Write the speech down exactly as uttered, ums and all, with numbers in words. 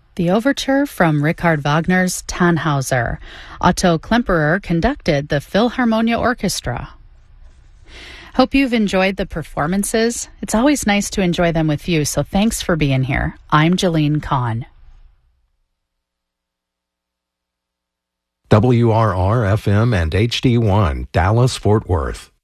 The overture from Richard Wagner's Tannhauser. Otto Klemperer conducted the Philharmonia Orchestra. Hope you've enjoyed the performances. It's always nice to enjoy them with you, so thanks for being here. I'm Jeline Kahn. W R R F M and H D one, Dallas, Fort Worth.